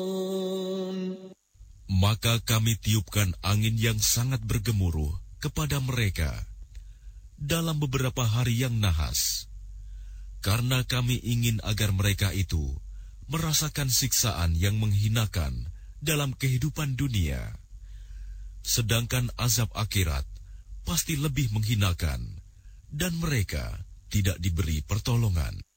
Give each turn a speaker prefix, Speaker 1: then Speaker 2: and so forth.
Speaker 1: Maka kami tiupkan angin yang sangat bergemuruh kepada mereka dalam beberapa hari yang nahas, karena kami ingin agar mereka itu merasakan siksaan yang menghinakan dalam kehidupan dunia. Sedangkan azab akhirat pasti lebih menghinakan, dan mereka tidak diberi pertolongan.